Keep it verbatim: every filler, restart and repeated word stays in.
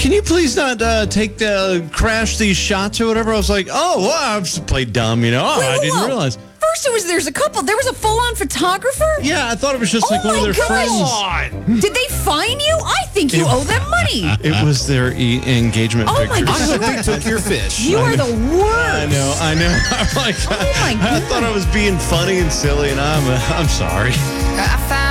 can you please not uh, take the crash these shots or whatever? I was like, oh, well, I've just played dumb, you know. Oh, Wait, I whoa, didn't whoa. realize. First, it was there's a couple. There was a full-on photographer. Yeah, I thought it was just Oh like one of my their gosh. friends. Did they fine you? I think you It- owe them money. It was their e- engagement Oh my pictures. gosh. I hope they took your fish. You are the worst. I know, I know. I'm like, Oh my I, I thought I was being funny and silly, and I'm, uh, I'm sorry. I found